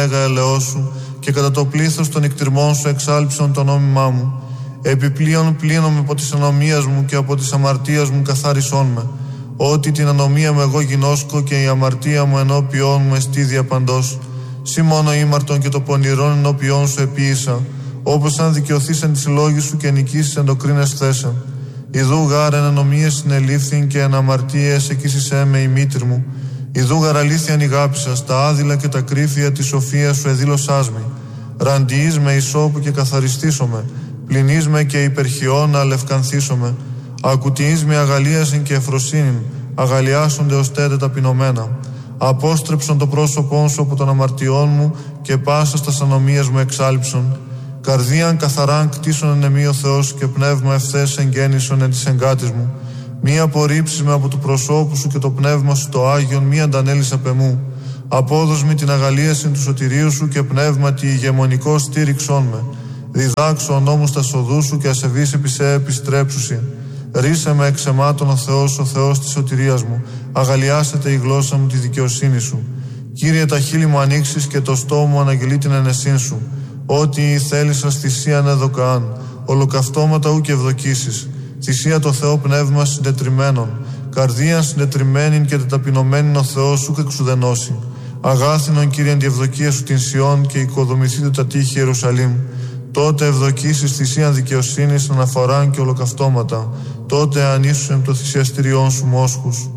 μέγα ελεός σου και κατά το πλήθος των εκτιρμών σου εξάλειψον το νόμιμά μου. Επιπλέον πλύνομαι από της ανομίας μου και από της αμαρτίας μου καθάρισόν με. Ότι την ανομία μου εγώ γινώσκω και η αμαρτία μου ενώπιόν μου εστί διαπαντός. Σύ μόνο ήμαρτον και το πονηρόν ενώπιόν σου επίησα, όπως αν δικαιωθείς εν της λόγης σου και νικήσεις εν το κρίνες θέσεν. Ιδού γάρ εν ανομίες συνελήφθην και εν αμαρτίες εκείσισέ με η μήτρη μου. Ιδού γάρ αλήθειαν ηγάπησας, τα άδειλα και τα κρύφια της σοφίας σου εδήλωσάς μη. Ραντιείς με ισόπου και καθαριστήσομαι, πλυνείς με και υπερχιών αλευκανθήσομαι. Ακουτιείς με αγαλίασιν και εφροσύνην, αγαλιάσονται ως τέτε ταπεινωμένα. Απόστρεψον το πρόσωπόν σου από των αμαρτιών μου και πάσα στα ανομίας μου εξάλειψον. Καρδίαν καθαράν κτίσον εν εμεί ο Θεός και πνεύμα ευθές εγγέννησον εν της εγκάτης μου. Μη απορρίψεις με από του προσώπου σου και το πνεύμα σου το Άγιον μη αντανέλεις απ' εμού. Απόδοσμη την αγαλίασιν του σωτηρίου σου και πνεύματι ηγεμονικό στήριξόν με. Διδάξω ο νόμους τα σοδού σου και ασεβείς επί σε επιστρέψουσι. Ρίσε με εξαιμάτων ο Θεός της σωτηρίας μου. Αγαλιάσετε η γλώσσα μου τη δικαιοσύνη σου. Κύριε, τα χείλη μου ανοίξεις και το στόμα μου αναγγελεί την ενεσύν σου. Ό,τι θέλεις σας θυσίαν εδωκαάν, ολοκαυτώματα ου και ευδοκίσεις. Θυσία το Θεό πνεύμα συντετριμένων, καρδίαν συντετριμένην και τεταπεινωμένην ο Θεός σου εξουδενώσει. Αγάθινον Κύριε εν τη ευδοκία σου την Σιών και οικοδομηθείτε τα τείχη Ιερουσαλήμ. Τότε ευδοκίσεις θυσίαν δικαιοσύνης, αναφοράν και ολοκαυτώματα. Τότε ανήσουσεν το θυσιαστήριόν σου μόσχους.